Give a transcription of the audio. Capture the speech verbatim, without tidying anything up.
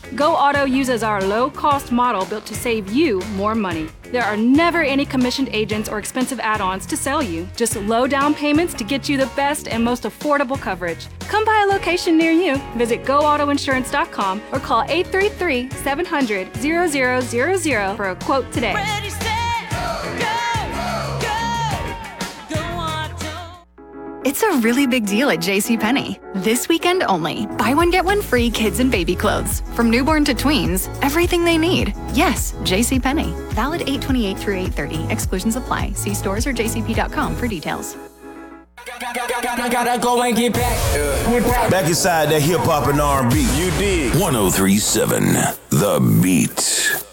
Go Auto uses our low-cost model built to save you more money. There are never any commissioned agents or expensive add-ons to sell you. Just low down payments to get you the best and most affordable coverage. Come by a location near you. Visit go auto insurance dot com or call eight three three, seven hundred, zero zero zero zero for a quote today. Ready, set, go, go, go Auto. It's a really big deal at JCPenney. This weekend only. Buy one, get one free kids and baby clothes. From newborn to tweens, everything they need. Yes, JCPenney. Valid eight twenty-eight through eight thirty. Exclusions apply. See stores or j c p dot com for details. Gotta go and get back. Yeah. Back inside that hip hop and R and B. You dig. one oh three point seven The Beat.